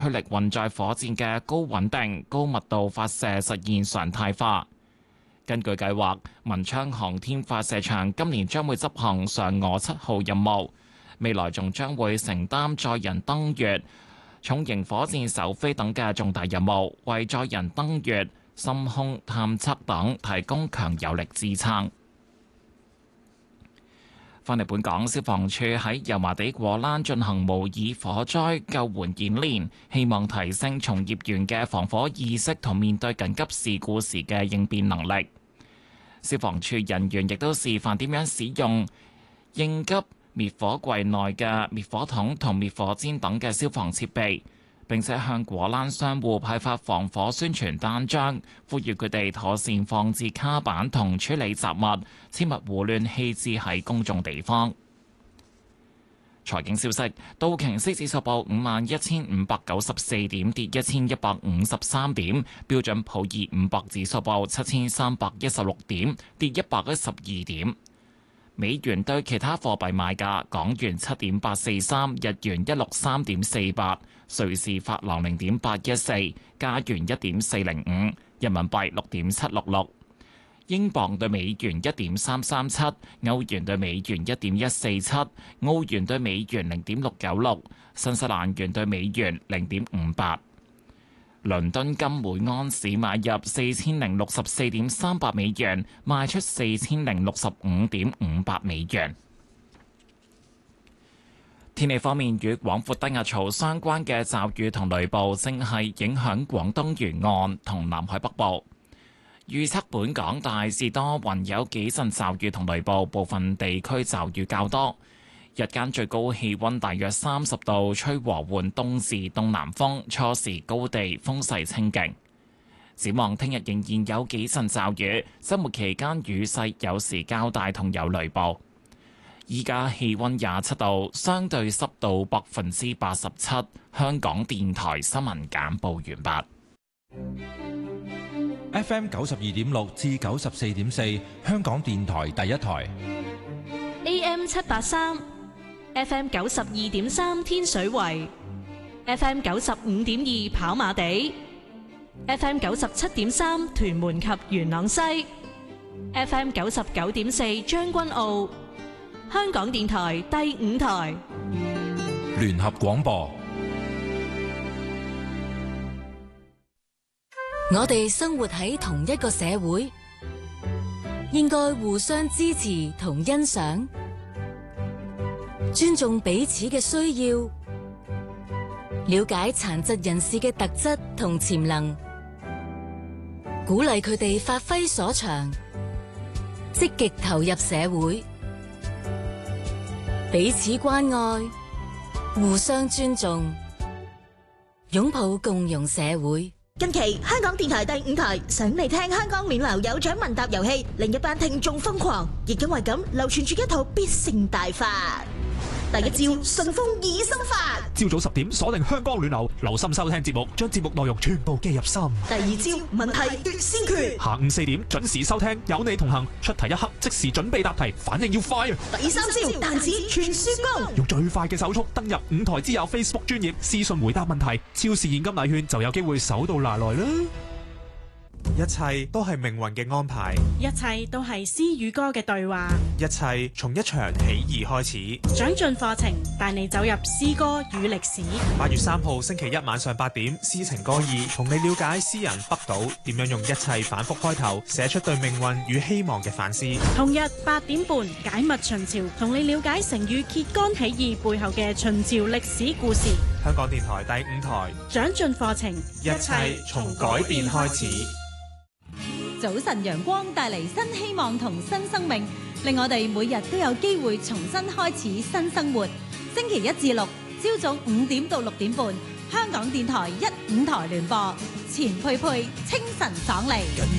推力運載火箭嘅高穩定、高密度發射實現常態化。根據計劃，文昌航天發射場今年將會執行嫦娥7號任務，未來仲將會承擔載人登月、重型火箭首飛等嘅重大任務，為載人登月、深空探測等提供強有力支撐。返嚟本港，消防處喺油麻地果欄進行模擬火災救援演練，希望提升從業員嘅防火意識同面對緊急事故時嘅應變能力。消防處人員亦都示範點樣使用應急滅火櫃內嘅滅火筒同滅火氈等嘅消防設備，並且向果欄商戶派發防火宣傳單張，呼籲佢哋妥善放置卡板同處理雜物，切勿胡亂棄置喺公眾地方。財經消息，道瓊斯指數報51,594點，跌1,153點；標準普爾500指數報7,316點，跌112點。美元對其他貨幣賣價：港元7.843，日元163.48，瑞士法郎0.814，加元1.405，人民幣6.766。英鎊對美元1.337，歐元對美元1.147，澳元對美元0.696，新西蘭元對美元0.58。倫敦金每安士買入4064.38美元，賣出4065.58美元。天氣方面，與廣闊低壓槽相關嘅驟雨同雷暴正係影響廣東沿岸同南海北部。預測本港大致多雲，有幾陣驟雨同雷暴，部分地區驟雨較多。日間最高氣溫大約30度，吹和緩東至東南風，初時高地風勢清勁。展望聽日仍然有幾陣驟雨，週末期間雨勢有時較大同有雷暴。依家氣溫27度，相對濕度87%。香港電台新聞簡報完畢。 FM 92.6至94.4，香港電台第一台。 AM 783。FM 92.3天水圍 ，FM 95.2跑馬地 ，FM 97.3屯門及元朗西 ，FM 99.4將軍澳。香港電台第5台聯合廣播。 我哋生活喺同一個社會，應該互相支持同欣賞。尊重彼此嘅需要，了解殘疾人士嘅特質同潛能，鼓勵佢哋發揮所長，積極投入社會，彼此關愛，互相尊重，擁抱共融社會。 近期香港電台第5台想嚟聽香港冕流有獎問答遊戲，令一班聽眾瘋狂，亦因為咁流傳住一套必勝大法。第一招順風耳心法， 朝早10點鎖定香港暖流，留心收聽節目，將節目內容全部記入心。 第二招問題奪先權， 下午4點準時收聽，有你同行，出題一刻即時準備答題，反應要快啊！ 第三招彈指傳輸工， 用最快嘅手速登入5台之友 Facebook 專頁私信回答問題，超市現金禮券就有機會手到拿來啦！ 一切都係命運嘅安排， 一切都係詩與歌嘅對話， 一切從一場起義開始。 長進課程帶你走入詩歌與歷史。 8月3號星期一晚上8點，詩情歌意，同你了解詩人北島點樣用一切反覆開頭，寫出對命運與希望嘅反思。 同日8點半，解密秦朝，同你了解成語揭竿起義背後嘅秦朝歷史故事。 香港電台第5台長進課程， 一切從改變開始。 早晨陽光帶嚟新希望同新生命，令我哋每日都有機會重新開始新生活。星期1至6，朝早5點到6點半，香港電台1、5台聯播，錢佩佩清晨爽利。